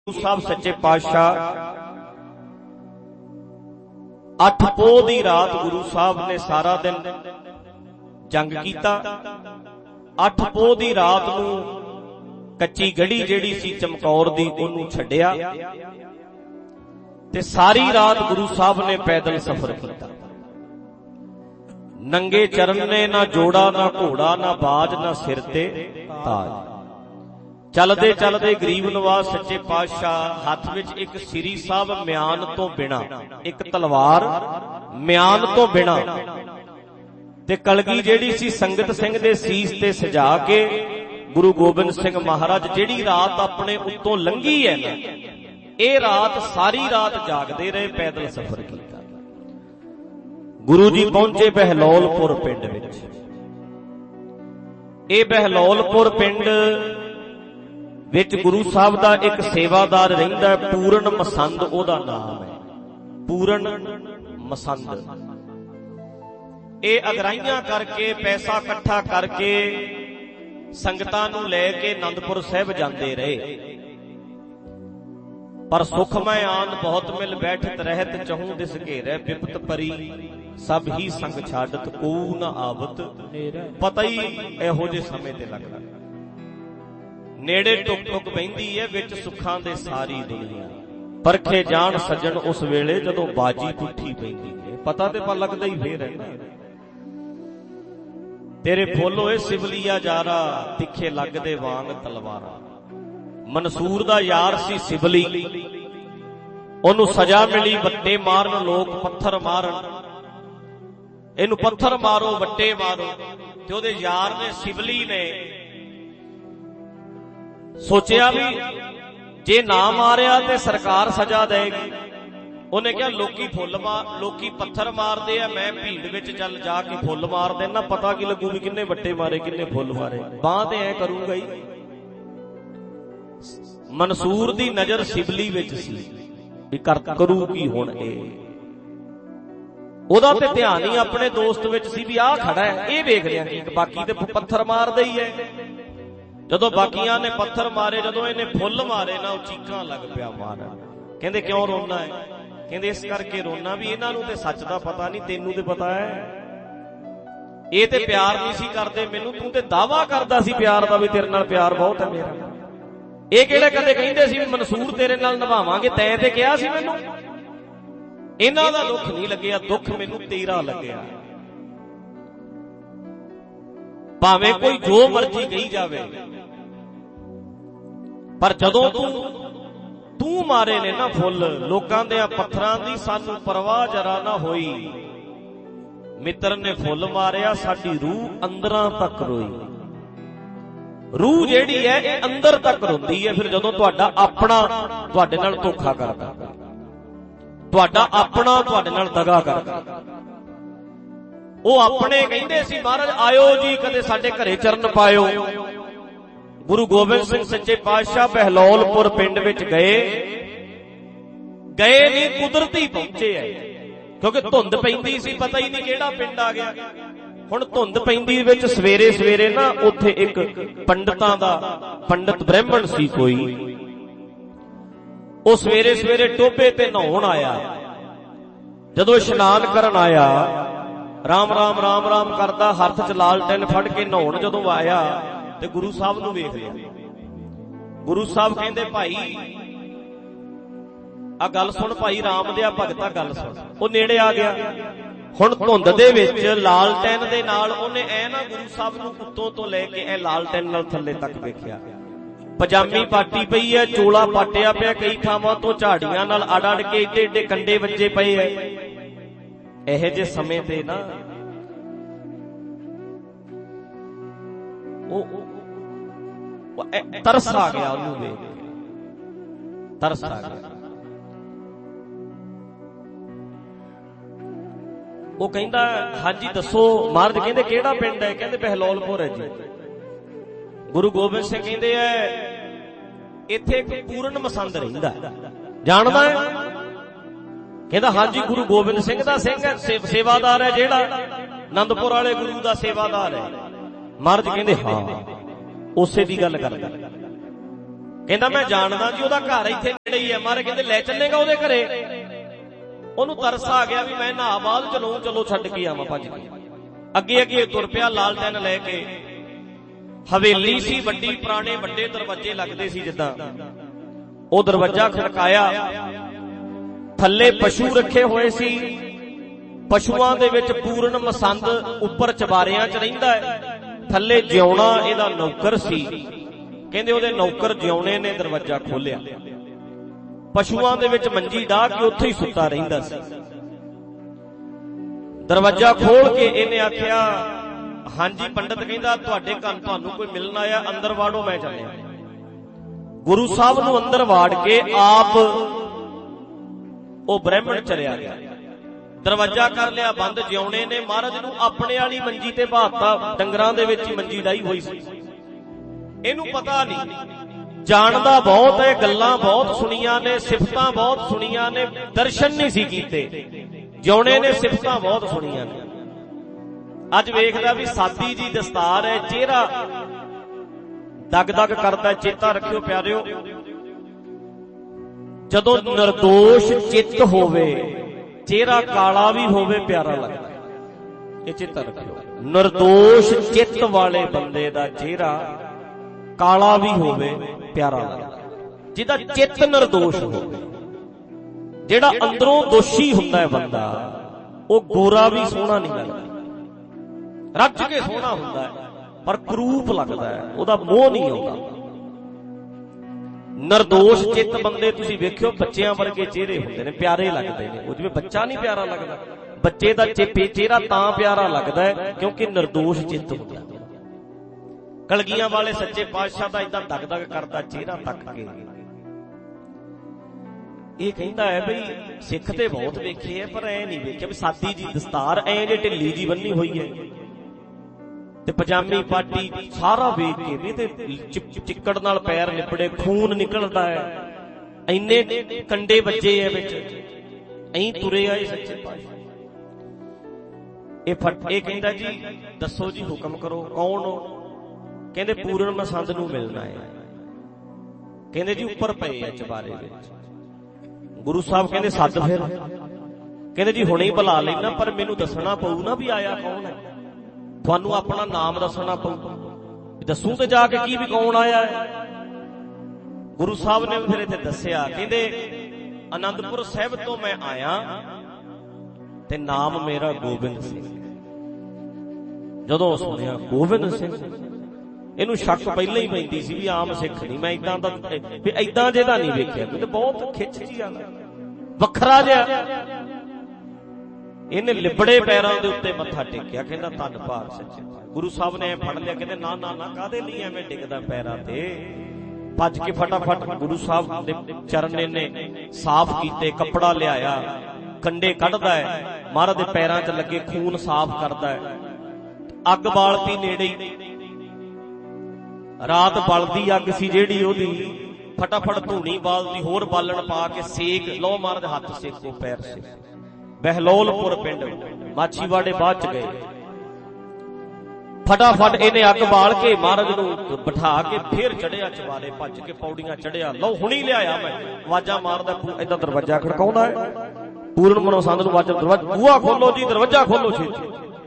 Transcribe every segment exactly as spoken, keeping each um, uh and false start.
साहब सच्चे पातशाह अठ पोह दी रात गुरु साहब ने सारा दिन जंग कीता। अठ पोह दी रात नूं कच्ची गढ़ी जिहड़ी सी चमकौर दी ओनू छड्डिया ते सारी रात गुरु साहब ने पैदल सफर किया। नंगे चरण ने ना जोड़ा ना घोड़ा ना बाज ना सिर ते ताज। चलदे चलदे गरीब नवाज सच्चे पातशाह हाथ विच एक सिरी साहब म्यान तो बिना, एक तलवार म्यान तो बिना ते कलगी जेड़ी सी संगत सिंह दे सीस ते सजा के गुरु गोबिंद सिंह महाराज जेड़ी रात अपने उत्तों लंघी है ना, ये रात सारी रात जागदे रहे, पैदल सफर किया। गुरु जी पहुंचे बहलोलपुर पिंड विच। ये बहलोलपुर पिंड विच गुरु साहब दा एक सेवादार रहिंदा, पूरन मसंद ओदा नाम है, पूरन मसंद। ये अगराइयां करके पैसा इकट्ठा करके संगतां नूं लैके आनंदपुर साहिब जांदे रहे। पर सुखमय आन बहुत मिल बैठत रहत, चहूं दिस घेरै विपत परी सब ही संग छाडत को न आवत। पता ही इहो जे समय ते लगदा, नेड़े टुक टुक बहिंदी है विच सुखां दे सारी दुनिया। परखे जान सज्जन उस वेले जदों बाजी पुठी पैंदी है, पता ते पर लगदा ही फेर है। तेरे फुल होए सिवलिया जारा, तिखे लगदे वांग तलवारा। मंसूर दा यार सी सिवली, ओनू सजा मिली वट्टे मारन लोग पत्थर मारन। इनू पत्थर मारो वट्टे मारो, ते ओदे यार ने सिवली ने सोचिया भी जे ना मारिया ते सरकार सजा देगी। उन्हें कहा लोकी फुल मार, लोकी पत्थर मारदे आ, मैं भीड़ विच चल जाके फुल मार देना, पता की लगू भी किन्ने वट्टे मारे किन्ने फुल मारे। बांह ते ऐ करूंगा ही। मंसूर दी नजर सिवली विच सी भी कर करू की हुण ए। ओदा ते ध्यान ही अपने दोस्त विच सी भी आ खड़ा है, ये वेख लिया कि बाकी ते पत्थर मारदे ही है। जदों बाकियां ने पत्थर मारे, जदों इहने फुल मारे ना, चीकां लग पिया मारन। कहंदे क्यों रोना है? कहंदे इस करके रोना भी इन्हां नूं ते सच दा पता नहीं, तैनूं ते पता है। ये ते प्यार नहीं सी करदे मैनूं, तूं ते दावा करदा सी प्यार दा भी तेरे नाल प्यार बहुत है मेरा। ये किहड़े कदे कहिंदे सी मंसूर तेरे नाल निभावांगे, तैं ते कहा सी मैनूं। इन्हां दा दुख नहीं लग्गिया, दुख मैनूं तेरा लग्गिया। भावें कोई जो मर्जी कही जावे, पर जदों तू तू मारे ने ना फुल लोकां दे पत्थरां दी, सानू परवाह जरा ना होई। मित्र ने फुल मारिया, साडी रूह अंदरां तक रोई। रूह जेड़ी है ये अंदर तक रोंदी है। फिर जदों तुहाडा अपना तुहाडे नाल धोखा करदा, तुहाडा अपना तुहाडे नाल दगा करदा। ओ अपने कहिंदे सी महाराज आयो जी कदे साडे घरे चरण पायो। गुरु गोबिंद सिंह सच्चे पातशाह बहलोलपुर पिंड विच गए गए नहीं, कुदरती पहुंचे है, क्योंकि धुंध पैंदी सी, पता ही नहीं किहड़ा पिंड आ गया। हुण धुंध पैंदी विच सवेरे सवेरे ना उत्थे एक पंडितां दा पंडित ब्राह्मण सी कोई, ओ सवेरे सवेरे टोभे ते नहाउण आया। जदों इशनान करन आया, राम राम राम राम करदा हत्थ च लालटेन फड़ के नहाउण जदों आया ते गुरु साहब नूं वेख लिया। गुरु साहब कहंदे भाई आ गल सुन, भाई राम दिया भगता गल सुन। ओ नेड़े आ गया। हुण धुंध दे विच लालटेन दे नाल ओने ऐ ना गुरु साहब नूं उत्तों तो लैके ऐ लालटेन नाल थल्ले तक वेखिया। पजामी पाटी पई है, चोला पाटिया पिया, कई थावां तो झाड़ियां नाल अड़ अड़ के एडे एडे कंडे वज्जे पए है। इहे जे समय ते ना ओ तरस आ गया, ओनू वेख तरस आ गया। वो कहंदा हां जी दसो। महाराज कहंदे किहड़ा पिंड है? कहंदे बहलोलपुर है जी। गुरु गोबिंद सिंह कहंदे है इत्थे एक पूरन मसंद रहिंदा, जानदा है? कहंदा हां जी गुरु गोबिंद सिंह दा सिंह है, से, सेवादार है जेड़ा आनंदपुर वाले गुरु दा सेवादार है। महाराज कहंदे हां उसे दी गल करदा। कहंदा मैं जानदा जी ओहदा घर इत्थे ਨੇੜੇ ਹੀ ਹੈ। ਮਹਾਰਾਜ ਕਹਿੰਦੇ ਲੈ ਚੱਲੇਗਾ ਉਹਦੇ ਘਰੇ? ਉਹਨੂੰ ਤਰਸ ਆ ਗਿਆ ਵੀ ਮੈਂ ਨਹਾ ਬਾਅਦ ਚਲੋ ਚਲੋ ਛੱਡ ਕੇ ਆਵਾਂ ਭੱਜ ਕੇ। ਅੱਗੇ ਅੱਗੇ ਤੁਰ ਪਿਆ ਲਾਲਟੈਨ ਲੈ ਕੇ। ਹਵੇਲੀ ਸੀ ਵੱਡੀ, ਪੁਰਾਣੇ ਵੱਡੇ ਦਰਵਾਜ਼ੇ ਲੱਗਦੇ ਸੀ ਜਿੱਦਾਂ। ਉਹ ਦਰਵਾਜ਼ਾ ਖੜਕਾਇਆ, ਥੱਲੇ ਪਸ਼ੂ ਰੱਖੇ ਹੋਏ ਸੀ। ਪਸ਼ੂਆਂ ਦੇ ਵਿੱਚ ਪੂਰਨ ਮਸੰਦ ਉੱਪਰ ਚਬਾਰਿਆਂ 'ਚ ਰਹਿੰਦਾ ਹੈ, ਥੱਲੇ ਜਿਉਣਾ ਇਹਦਾ ਨੌਕਰ ਸੀ। ਕਹਿੰਦੇ ਉਹਦੇ ਨੌਕਰ ਜਿਉਣੇ ਨੇ ਦਰਵਾਜ਼ਾ ਖੋਲਿਆ, ਪਸ਼ੂਆਂ ਦੇ ਵਿੱਚ ਮੰਜੀ ਡਾਹ ਕੇ ਉੱਥੇ ਹੀ ਸੁੱਤਾ ਰਹਿੰਦਾ ਸੀ। ਦਰਵਾਜ਼ਾ ਖੋਲ ਕੇ ਇਹਨੇ ਆਖਿਆ, ਹਾਂਜੀ ਪੰਡਤ ਕਹਿੰਦਾ ਤੁਹਾਡੇ ਘਰ ਤੁਹਾਨੂੰ ਕੋਈ ਮਿਲਣ ਆਇਆ, ਅੰਦਰ ਵਾੜੋ ਮੈਂ ਚੱਲਿਆ। ਗੁਰੂ ਸਾਹਿਬ ਨੂੰ ਅੰਦਰ ਵਾੜ ਕੇ ਆਪ ਉਹ ਬ੍ਰਾਹਮਣ ਚਲਿਆ ਗਿਆ। ਦਰਵਾਜ਼ਾ ਕਰ ਲਿਆ ਬੰਦ। ਜਿਉਣੇ ਨੇ ਮਹਾਰਾਜ ਨੂੰ ਆਪਣੇ ਵਾਲੀ ਮੰਜੀ ਤੇ ਬਾਤਾ, ਡੰਗਰਾਂ ਦੇ ਵਿੱਚ ਹੀ ਮੰਜੀ ਡਾਈ ਹੋਈ ਸੀ। ਇਹਨੂੰ ਪਤਾ ਨਹੀਂ, ਜਾਣਦਾ ਬਹੁਤ ਹੈ, ਗੱਲਾਂ ਬਹੁਤ ਸੁਣੀਆਂ ਨੇ, ਸਿਫਤਾਂ ਬਹੁਤ ਸੁਣੀਆਂ ਨੇ, ਦਰਸ਼ਨ ਨਹੀਂ ਸੀ ਕੀਤੇ। ਜਿਉਣੇ ਨੇ ਸਿਫਤਾਂ ਬਹੁਤ ਸੁਣੀਆਂ ਨੇ। ਅੱਜ ਵੇਖਦਾ ਵੀ ਸਾਦੀ ਜੀ ਦਸਤਾਰ ਹੈ, ਚਿਹਰਾ ਦਗ ਦਗ ਕਰਦਾ। ਚੇਤਾ ਰੱਖਿਓ ਪਿਆਰਿਓ, ਜਦੋਂ ਨਿਰਦੋਸ਼ ਚਿੱਤ ਹੋਵੇ, ਚਿਹਰਾ ਕਾਲਾ ਵੀ ਹੋਵੇ ਪਿਆਰਾ ਲੱਗਦਾ। ਇਹ ਚੇਤਾ ਰੱਖਿਓ, ਨਿਰਦੋਸ਼ ਚਿੱਤ ਵਾਲੇ ਬੰਦੇ ਦਾ ਚਿਹਰਾ ਕਾਲਾ ਵੀ ਹੋਵੇ ਪਿਆਰਾ ਲੱਗਦਾ। ਜਿਹਦਾ ਚਿੱਤ ਨਿਰਦੋਸ਼ ਹੋਵੇ, ਜਿਹੜਾ ਅੰਦਰੋਂ ਦੋਸ਼ੀ ਹੁੰਦਾ ਹੈ ਬੰਦਾ, ਉਹ ਗੋਰਾ ਵੀ ਸੋਹਣਾ ਨਹੀਂ ਲੱਗਦਾ। ਰੱਜ ਕੇ ਸੋਹਣਾ ਹੁੰਦਾ ਹੈ ਪਰ ਕਰੂਪ ਲੱਗਦਾ ਹੈ, ਉਹਦਾ ਮੋਹ ਨਹੀਂ ਆਉਂਦਾ। ਨਿਰਦੋਸ਼ ਚਿੱਤ ਬੰਦੇ ਤੁਸੀਂ ਵੇਖਿਓ, ਬੱਚਿਆਂ ਵਰਗੇ ਚਿਹਰੇ ਹੁੰਦੇ ਨੇ, ਪਿਆਰੇ ਲੱਗਦੇ ਨੇ। ਉਹ ਜਿਵੇਂ ਬੱਚਾ ਨਹੀਂ ਪਿਆਰਾ ਲੱਗਦਾ, ਬੱਚੇ ਦਾ ਚਿਹਰਾ ਤਾਂ ਪਿਆਰਾ ਲੱਗਦਾ ਹੈ ਕਿਉਂਕਿ ਨਿਰਦੋਸ਼ ਚਿੱਤ ਹੁੰਦਾ। ਕਲਗੀਆਂ ਵਾਲੇ ਸੱਚੇ ਪਾਤਸ਼ਾਹ ਦਾ ਏਦਾਂ ਦਗ ਦਗ ਕਰਦਾ ਚਿਹਰਾ ਤੱਕ ਕੇ ਇਹ ਕਹਿੰਦਾ ਹੈ ਬਈ ਸਿੱਖ ਤੇ ਬਹੁਤ ਵੇਖੇ ਹੈ ਪਰ ਐ ਨਹੀਂ ਵੇਖਿਆ ਵੀ ਸਾਦੀ ਜੀ ਦਸਤਾਰ ਐ ਜੇ ਢਿੱਲੀ ਜੀ ਬੰਨੀ ਹੋਈ ਹੈ ਤੇ ਪਜਾਮੀ ਪਾਟੀ ਸਾਰਾ ਵੇਖ ਕੇ ਵੀ ਤੇ ਚਿੱਕੜ ਨਾਲ ਪੈਰ ਲਿਪੜੇ, ਖੂਨ ਨਿਕਲਦਾ ਹੈ, ਇੰਨੇ ਕੰਡੇ ਵੱਜੇ ਹੈ ਵਿੱਚ, ਐਂ ਤੁਰੇ ਆਏ ਸੱਚੇ ਪਾਤਸ਼ਾਹ। ਇਹ ਫਟ ਇਹ ਕਹਿੰਦਾ ਜੀ ਦੱਸੋ ਜੀ ਹੁਕਮ ਕਰੋ, ਕੌਣ ਹੋ? ਕਹਿੰਦੇ ਪੂਰਨ ਮਸੰਦ ਨੂੰ ਮਿਲਣਾ ਹੈ। ਕਹਿੰਦੇ ਜੀ ਉੱਪਰ ਪਏ ਆ ਚਬਾਰੇ ਵਿੱਚ। ਗੁਰੂ ਸਾਹਿਬ ਕਹਿੰਦੇ ਸੱਦ ਫਿਰ। ਕਹਿੰਦੇ ਜੀ ਹੁਣੇ ਹੀ ਬੁਲਾ ਲੈਣਾ, ਪਰ ਮੈਨੂੰ ਦੱਸਣਾ ਪਊ ਨਾ ਵੀ ਆਇਆ ਕੌਣ ਹੈ। ਤੁਹਾਨੂੰ ਆਪਣਾ ਨਾਮ ਦੱਸਣਾ ਪਊ, ਦੱਸੂ ਤੇ ਜਾ ਕੇ ਕੀ ਵੀ ਕੌਣ ਆਇਆ ਹੈ। ਗੁਰੂ ਸਾਹਿਬ ਨੇ ਫਿਰ ਇੱਥੇ ਦੱਸਿਆ, ਕਹਿੰਦੇ ਅਨੰਦਪੁਰ ਸਾਹਿਬ ਤੋਂ ਮੈਂ ਆਇਆ ਤੇ ਨਾਮ ਮੇਰਾ ਗੋਬਿੰਦ ਸਿੰਘ। ਜਦੋਂ ਸੁਣਿਆ ਗੋਬਿੰਦ ਸਿੰਘ, ਇਹਨੂੰ ਸ਼ੱਕ ਪਹਿਲਾਂ ਹੀ ਪੈਂਦੀ ਸੀ ਵੀ ਆਮ ਸਿੱਖ ਨਹੀਂ, ਮੈਂ ਇਦਾਂ ਦਾ ਵੀ ਇਦਾਂ ਜਿਹਦਾ ਨਹੀਂ ਵੇਖਿਆ, ਕਿਉਂਕਿ ਬਹੁਤ ਖਿੱਚ ਜੀ ਆ, ਵੱਖਰਾ ਜਿਹਾ। ਇਹਨੇ ਲਿਬੜੇ ਪੈਰਾਂ ਦੇ ਉੱਤੇ ਮੱਥਾ ਟੇਕਿਆ, ਕਹਿੰਦਾ ਧੰਨ ਭਾਗ ਸੱਚੇ। ਗੁਰੂ ਸਾਹਿਬ ਨੇ ਫੜ ਲਿਆ, ਕਹਿੰਦੇ ਨਾ ਨਾ ਨਾ ਕਾਹਦੇ ਲਈ ਐਵੇਂ ਡਿੱਗਦਾ ਪੈਰਾਂ ਤੇ। ਭੱਜ ਕੇ ਫਟਾਫਟ ਗੁਰੂ ਸਾਹਿਬ ਦੇ ਚਰਨ ਇਹਨੇ ਸਾਫ਼ ਕੀਤੇ, ਕੱਪੜਾ ਲਿਆਇਆ, ਕੰਡੇ ਕੱਢਦਾ ਹੈ, ਮਹਾਰਾਜ ਦੇ ਪੈਰਾਂ 'ਚ ਲੱਗੇ ਖੂਨ ਸਾਫ਼ ਕਰਦਾ ਹੈ। ਅੱਗ ਬਾਲਤੀ ਨੇੜੇ ਹੀ, ਰਾਤ ਬਲਦੀ ਅੱਗ ਸੀ ਜਿਹੜੀ ਉਹਦੀ, ਫਟਾਫਟ ਧੂਣੀ ਬਾਲਦੀ, ਹੋਰ ਬਾਲਣ ਪਾ ਕੇ ਸੇਕ ਲਓ, ਮਹਾਰਾਜ ਹੱਥ ਸੇਕੋ, ਪੈਰ ਸੇਕ। ਬਹਿਲੋਲਪੁਰ ਪਿੰਡ ਮਾਛੀਵਾੜੇ ਬਾਅਦ ਚ ਗਏ। ਫਟਾਫਟ ਇਹਨੇ ਅੱਗ ਬਾਲ ਕੇ ਮਹਾਰਾਜ ਨੂੰ ਬਿਠਾ ਕੇ ਫੇਰ ਚੜਿਆ ਚਬਾਰੇ, ਭੱਜ ਕੇ ਪੌੜੀਆਂ ਚੜਿਆ। ਲਓ ਹੁਣੀ ਲਿਆਇਆ ਮੈਂ, ਆਵਾਜ਼ਾਂ ਮਾਰਦਾ, ਏਦਾਂ ਦਰਵਾਜ਼ਾ ਖੜਕਾਉਂਦਾ ਹੈ। ਪੂਰਨ ਮਨੋਸੰਦ ਨੂੰ ਆਵਾਜ਼ਾਂ, ਦਰਵਾਜ਼ਾ ਬੂਹਾ ਖੋਲੋ ਜੀ, ਦਰਵਾਜ਼ਾ ਖੋਲੋ ਛੇਤੀ।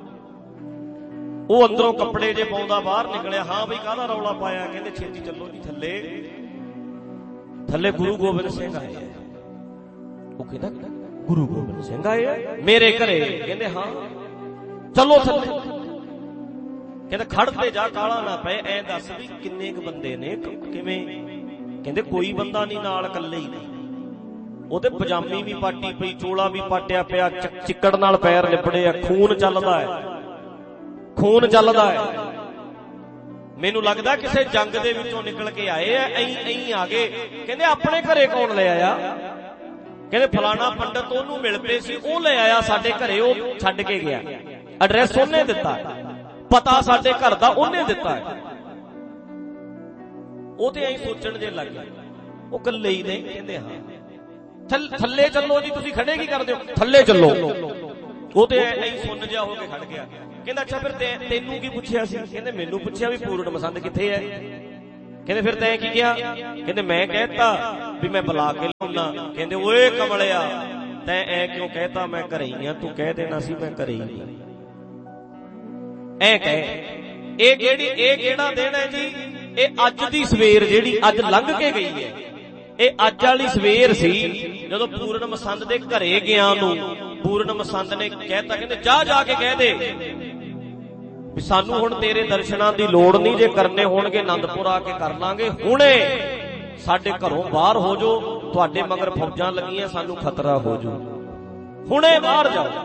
ਉਹ ਅੰਦਰੋਂ ਕੱਪੜੇ ਜੇ ਪਾਉਂਦਾ ਬਾਹਰ ਨਿਕਲਿਆ। ਹਾਂ ਬਈ ਕਾਹਦਾ ਰੌਲਾ ਪਾਇਆ? ਕਹਿੰਦੇ ਛੇਤੀ ਚੱਲੋ ਜੀ ਥੱਲੇ, ਥੱਲੇ ਗੁਰੂ ਗੋਬਿੰਦ ਸਿੰਘ ਆਏ। ਉਹ ਕਹਿੰਦਾ ਗੁਰੂ ਗੋਬਿੰਦ ਸਿੰਘ ਆਏ ਮੇਰੇ ਘਰੇ? ਕਹਿੰਦੇ ਹਾਂ। ਚਲੋ ਥੱਲੇ। ਕਹਿੰਦੇ ਖੜ ਤੇ ਜਾ, ਕਾਲਾ ਨਾ ਪਏ, ਐ ਦੱਸ ਵੀ ਕਿੰਨੇ ਕੁ ਬੰਦੇ ਨੇ, ਕਿਵੇਂ? ਕਹਿੰਦੇ ਕੋਈ ਬੰਦਾ ਨਹੀਂ ਨਾਲ, ਇਕੱਲੇ ਹੀ ਨਹੀਂ। ਉਹਦੇ ਪਜਾਮੀ ਵੀ ਪਾਟੀ ਪਈ, ਚੋਲਾ ਵੀ ਪਾਟਿਆ ਪਿਆ, ਚਿੱਕੜ ਨਾਲ ਪੈਰ ਲਿਪੜੇ ਆ, ਖੂਨ ਚੱਲਦਾ ਹੈ, ਖੂਨ ਚੱਲਦਾ ਹੈ। ਮੈਨੂੰ ਲੱਗਦਾ ਕਿਸੇ ਜੰਗ ਦੇ ਵਿੱਚੋਂ ਨਿਕਲ ਕੇ ਆਏ ਆ, ਐਂ ਐਂ ਆ ਗਏ। ਕਹਿੰਦੇ ਆਪਣੇ ਘਰੇ ਕੌਣ ਲੈ ਆਇਆ? ਕਹਿੰਦੇ ਫਲਾਣਾ ਪੰਡਤ, ਉਹਨੂੰ ਮਿਲ ਪਏ ਸੀ, ਉਹ ਲੈ ਆਇਆ ਸਾਡੇ ਘਰੇ, ਉਹ ਛੱਡ ਕੇ ਗਿਆ। ਐਡਰੈਸ ਉਹਨੇ ਦਿੱਤਾ, ਪਤਾ ਸਾਡੇ ਘਰ ਦਾ ਉਹਨੇ ਦਿੱਤਾ ਹੈ। ਉਹ ਤੇ ਐਂ ਸੋਚਣ ਜੇ ਲੱਗ ਗਏ, ਉਹ ਇਕੱਲੇ ਹੀ ਨੇ। ਕਹਿੰਦੇ ਹਾਂ। ਥੱਲੇ ਚੱਲੋ ਜੀ, ਤੁਸੀਂ ਖੜੇ ਕੀ ਕਰਦੇ ਹੋ? ਥੱਲੇ ਚੱਲੋ। ਉਹ ਤੇ ਐਂ ਸੁੰਨ ਜਿਹਾ ਹੋ ਕੇ ਖੜ ਗਿਆ। ਕਹਿੰਦਾ ਅੱਛਾ ਫਿਰ ਤੈਨੂੰ ਕੀ ਪੁੱਛਿਆ ਸੀ? ਕਹਿੰਦੇ ਮੈਨੂੰ ਪੁੱਛਿਆ ਵੀ ਪੂਰਨ ਮਸੰਦ ਕਿੱਥੇ ਹੈ। ਕਹਿੰਦੇ ਫਿਰ ਤੈਂ ਕੀ ਕਿਹਾ? ਕਹਿੰਦੇ ਮੈਂ ਕਹਿਤਾ ਵੀ ਮੈਂ ਬੁਲਾ ਕੇ ਲਿਆਉਣਾ। ਕਹਿੰਦੇ ਓਏ ਕਮਲਿਆ, ਤੈਂ ਐ ਕਿਉਂ ਕਹਿਤਾ? ਮੈਂ ਘਰੇ ਹੀ ਆ, ਤੂੰ ਕਹਿ ਦੇਣਾ ਸੀ ਮੈਂ ਘਰੇ ਹੀ ਆ। ਐ ਕਹਿ ਇਹ ਕਿਹੜੀ ਇਹ ਕਿਹੜਾ ਦਿਨ ਹੈ ਜੀ? ਇਹ ਅੱਜ ਦੀ ਸਵੇਰ ਜਿਹੜੀ ਅੱਜ ਲੰਘ ਕੇ ਗਈ ਹੈ, ਇਹ ਅੱਜ ਵਾਲੀ ਸਵੇਰ ਸੀ ਜਦੋਂ ਪੂਰਨ ਮਸੰਦ ਦੇ ਘਰੇ ਗਿਆ ਨੂੰ ਪੂਰਨ ਮਸੰਦ ਨੇ ਕਹਿਤਾ, ਕਹਿੰਦੇ ਜਾ ਜਾ ਕੇ ਕਹਿ ਦੇ ਵੀ ਸਾਨੂੰ ਹੁਣ ਤੇਰੇ ਦਰਸ਼ਨਾਂ ਦੀ ਲੋੜ ਨਹੀਂ, ਜੇ ਕਰਨੇ ਹੋਣਗੇ ਆਨੰਦਪੁਰ ਆ ਕੇ ਕਰ ਲਾਂਗੇ, ਹੁਣੇ ਸਾਡੇ ਘਰੋਂ ਬਾਹਰ ਹੋ ਜਾਓ, ਤੁਹਾਡੇ ਮਗਰ ਫੌਜਾਂ ਲੱਗੀਆਂ, ਸਾਨੂੰ ਖਤਰਾ ਹੋ ਜਾਊ, ਹੁਣੇ ਬਾਹਰ ਜਾਓ।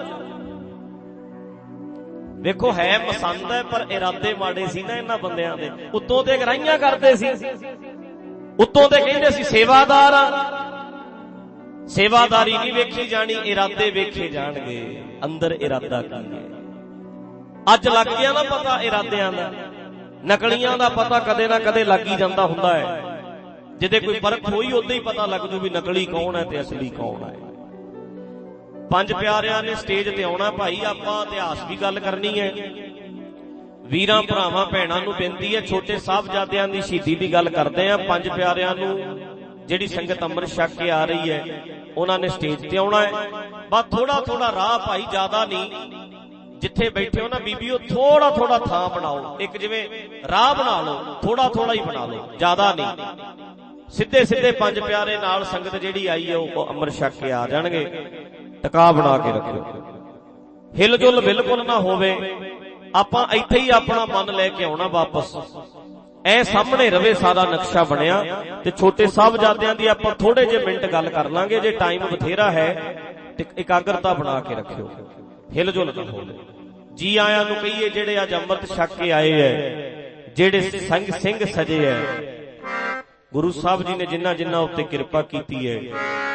ਵੇਖੋ ਹੈ ਪਸੰਦ ਹੈ ਪਰ ਇਰਾਦੇ ਮਾੜੇ ਸੀ ਨਾ ਇਹਨਾਂ ਬੰਦਿਆਂ ਦੇ। ਉੱਤੋਂ ਤੇ ਗਰਾਈਆਂ ਕਰਦੇ ਸੀ, ਉੱਤੋਂ ਤੇ ਕਹਿੰਦੇ ਸੀ ਸੇਵਾਦਾਰ ਆ। ਸੇਵਾਦਾਰੀ ਨਹੀਂ ਵੇਖੀ ਜਾਣੀ, ਇਰਾਦੇ ਵੇਖੇ ਜਾਣਗੇ, ਅੰਦਰ ਇਰਾਦਾ ਕੀ ਹੈ। ਅੱਜ ਲੱਗ ਗਿਆ ਨਾ ਪਤਾ ਇਰਾਦਿਆਂ ਦਾ। ਨਕਲੀਆਂ ਦਾ ਪਤਾ ਕਦੇ ਨਾ ਕਦੇ ਲੱਗ ਹੀ ਜਾਂਦਾ ਹੁੰਦਾ ਹੈ। ਜਿਹਦੇ ਕੋਈ ਪਰਖ ਹੋਈ ਉਦੋਂ ਹੀ ਪਤਾ ਲੱਗ ਜੂ ਵੀ ਨਕਲੀ ਕੌਣ ਹੈ ਤੇ ਅਸਲੀ ਕੌਣ ਹੈ। ਪੰਜ ਪਿਆਰਿਆਂ ਨੇ ਸਟੇਜ ਤੇ ਆਉਣਾ ਭਾਈ, ਆਪਾਂ ਇਤਿਹਾਸ ਵੀ ਗੱਲ ਕਰਨੀ ਹੈ। ਵੀਰਾਂ ਭਰਾਵਾਂ ਭੈਣਾਂ ਨੂੰ ਬੇਨਤੀ ਹੈ, ਛੋਟੇ ਸਾਹਿਬਜ਼ਾਦਿਆਂ ਦੀ ਸ਼ਹੀਦੀ ਦੀ ਗੱਲ ਕਰਦੇ ਆ। ਪੰਜ ਪਿਆਰਿਆਂ ਨੂੰ ਜਿਹੜੀ ਸੰਗਤ ਅੰਮ੍ਰਿਤ ਛਕ ਕੇ ਆ ਰਹੀ ਹੈ ਉਹਨਾਂ ਨੇ ਸਟੇਜ ਤੇ ਆਉਣਾ ਹੈ। ਬਸ ਥੋੜਾ ਥੋੜਾ ਰਾਹ ਭਾਈ, ਜ਼ਿਆਦਾ ਨਹੀਂ। ਜਿੱਥੇ ਬੈਠੇ ਹੋ ਨਾ ਬੀਬੀਓ, ਥੋੜਾ ਥੋੜਾ ਥਾਂ ਬਣਾਓ, ਇੱਕ ਜਿਵੇਂ ਰਾਹ ਬਣਾ ਲਓ, ਥੋੜਾ ਥੋੜਾ ਹੀ ਬਣਾ ਲਓ, ਜ਼ਿਆਦਾ ਨਹੀਂ। ਸਿੱਧੇ ਸਿੱਧੇ ਪੰਜ ਪਿਆਰੇ ਨਾਲ ਸੰਗਤ ਜਿਹੜੀ ਆਈ ਹੈ ਉਹ ਅੰਮ੍ਰਿਤ ਛਕ ਕੇ ਆ ਜਾਣਗੇ। ਟਿਕਾ ਬਣਾ ਕੇ ਰੱਖਿਓ, ਹਿਲ ਜੁਲ ਬਿਲਕੁਲ ਨਾ ਹੋਵੇ। ਆਪਾਂ ਇੱਥੇ ਹੀ ਆਪਣਾ ਮਨ ਲੈ ਕੇ ਆਉਣਾ ਵਾਪਸ, ਐ ਸਾਹਮਣੇ ਰਵੇ ਸਾਰਾ ਨਕਸ਼ਾ ਬਣਿਆ। ਤੇ ਛੋਟੇ ਸਾਹਿਬਜ਼ਾਦਿਆਂ ਦੀ ਆਪਾਂ ਥੋੜੇ ਜਿਹੇ ਮਿੰਟ ਗੱਲ ਕਰ ਲਾਂਗੇ, ਜੇ ਟਾਈਮ ਬਥੇਰਾ ਹੈ ਤੇ ਇਕਾਗਰਤਾ ਬਣਾ ਕੇ ਰੱਖਿਓ, ਹਿਲ ਜੁਲ ਨਾ ਹੋਵੇ। ਜੀ ਆਇਆਂ ਨੂੰ ਕਹੀਏ ਜਿਹੜੇ ਅੱਜ ਅੰਮ੍ਰਿਤ ਛਕ ਕੇ ਆਏ ਹੈ, ਜਿਹੜੇ ਸੰਗ ਸਿੰਘ ਸਜੇ ਹੈ, ਗੁਰੂ ਸਾਹਿਬ ਜੀ ਨੇ ਜਿਨ੍ਹਾਂ ਜਿਨ੍ਹਾਂ ਉੱਤੇ ਕਿਰਪਾ ਕੀਤੀ ਹੈ